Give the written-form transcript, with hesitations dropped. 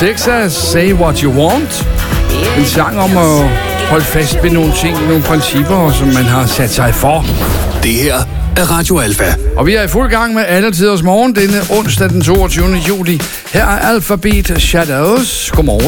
Texas, Say What You Want. En sang om at holde fast ved nogle ting, nogle principper, som man har sat sig for. Det her er Radio Alfa. Og vi er i fuld gang med Alle Tiders Morgen denne onsdag den 22. juli. Her er Alphabet Shadows. Godmorgen.